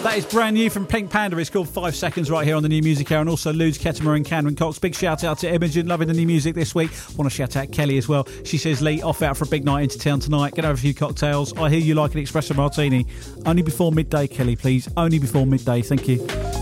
That is brand new from Pink Panda. It's called 5 Seconds right here on the New Music Hour. And also Ludes, Kettimer and Cameron Cox. Big shout out to Imogen, loving the new music this week. Want to shout out Kelly as well. She says, Lee, off out for a big night into town tonight. Get over a few cocktails. I hear you like an espresso martini. Only before midday, Kelly, please. Only before midday. Thank you.